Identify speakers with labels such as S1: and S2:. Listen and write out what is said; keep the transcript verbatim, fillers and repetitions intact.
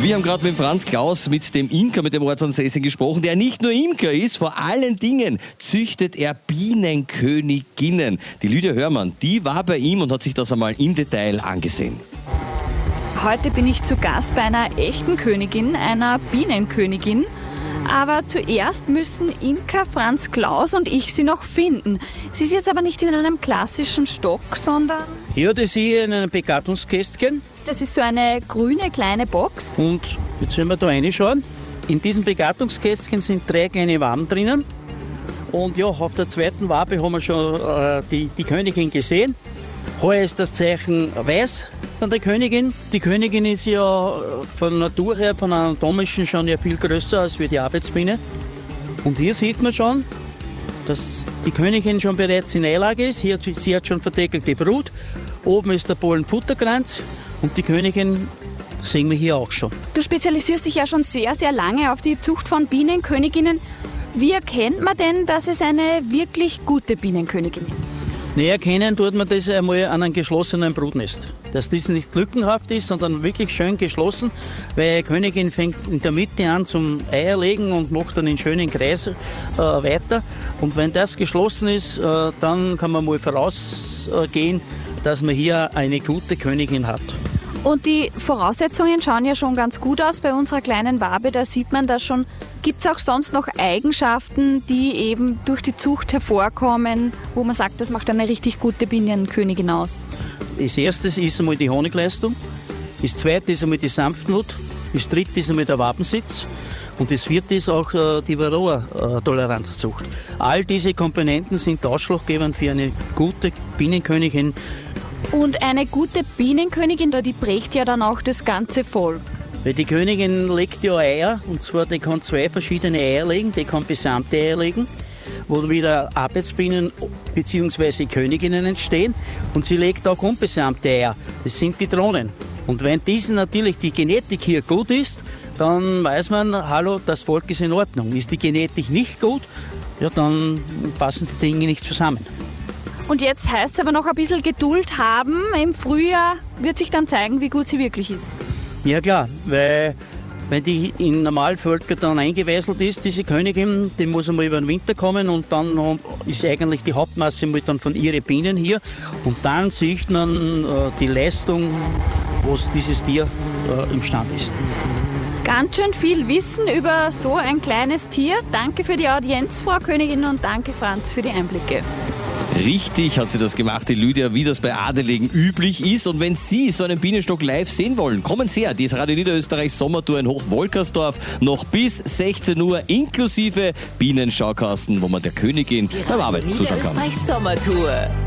S1: Wir haben gerade mit Franz Klaus, mit dem Imker, mit dem Ortsansässigen gesprochen, der nicht nur Imker ist, vor allen Dingen züchtet er Bienenköniginnen. Die Lydia Hörmann, die war bei ihm und hat sich das einmal im Detail angesehen.
S2: Heute bin ich zu Gast bei einer echten Königin, einer Bienenkönigin. Aber zuerst müssen Imker Franz Klaus und ich sie noch finden. Sie ist jetzt aber nicht in einem klassischen Stock, sondern...
S3: Ja, das ist hier in einem Begattungskästchen.
S2: Das ist so eine grüne kleine Box.
S3: Und jetzt werden wir da reinschauen. In diesem Begattungskästchen sind drei kleine Waben drinnen. Und ja, auf der zweiten Wabe haben wir schon äh, die, die Königin gesehen. Heuer ist das Zeichen weiß von der Königin. Die Königin ist ja von Natur her, von anatomischen schon ja viel größer als wie die Arbeitsbiene. Und hier sieht man schon, dass die Königin schon bereits in Eilage ist. Hier, sie hat schon verdeckelte Brut. Oben ist der Pollenfutterkranz und die Königin sehen wir hier auch schon.
S2: Du spezialisierst dich ja schon sehr, sehr lange auf die Zucht von Bienenköniginnen. Wie erkennt man denn, dass es eine wirklich gute Bienenkönigin ist?
S3: Nee, erkennen tut man das einmal an einem geschlossenen Brutnest. Dass das nicht lückenhaft ist, sondern wirklich schön geschlossen, weil eine Königin fängt in der Mitte an zum Eierlegen und macht dann einen schönen Kreis äh, weiter. Und wenn das geschlossen ist, äh, dann kann man mal vorausgehen, dass man hier eine gute Königin hat.
S2: Und die Voraussetzungen schauen ja schon ganz gut aus bei unserer kleinen Wabe. Da sieht man das schon. Gibt es auch sonst noch Eigenschaften, die eben durch die Zucht hervorkommen, wo man sagt, das macht eine richtig gute Bienenkönigin aus?
S3: Das erste ist einmal die Honigleistung, das zweite ist einmal die Sanftmut, das dritte ist einmal der Wabensitz und das vierte ist auch äh, die Varroa-Toleranzzucht. All diese Komponenten sind ausschlaggebend für eine gute Bienenkönigin.
S2: Und eine gute Bienenkönigin, die prägt ja dann auch das ganze Volk.
S3: Weil die Königin legt ja Eier, und zwar die kann zwei verschiedene Eier legen, die kann besamte Eier legen, wo wieder Arbeitsbienen bzw. Königinnen entstehen, und sie legt auch unbesamte Eier, das sind die Drohnen. Und wenn diese natürlich die Genetik hier gut ist, dann weiß man, hallo, das Volk ist in Ordnung. Ist die Genetik nicht gut, ja, dann passen die Dinge nicht zusammen.
S2: Und jetzt heißt es aber noch ein bisschen Geduld haben. Im Frühjahr wird sich dann zeigen, wie gut sie wirklich ist.
S3: Ja klar, weil wenn die in Normalvölker dann eingewässelt ist, diese Königin, die muss einmal über den Winter kommen und dann ist eigentlich die Hauptmasse mal dann von ihren Bienen hier und dann sieht man äh, die Leistung, was dieses Tier äh, imstand ist.
S2: Ganz schön viel Wissen über so ein kleines Tier. Danke für die Audienz, Frau Königin, und danke, Franz, für die Einblicke.
S1: Richtig hat sie das gemacht, die Lydia, wie das bei Adeligen üblich ist. Und wenn Sie so einen Bienenstock live sehen wollen, kommen Sie her. Die ist Radio Niederösterreich Sommertour in Hochwolkersdorf noch bis sechzehn Uhr inklusive Bienenschaukasten, wo man der Königin beim Arbeiten zuschauen kann.
S4: Niederösterreich Sommertour.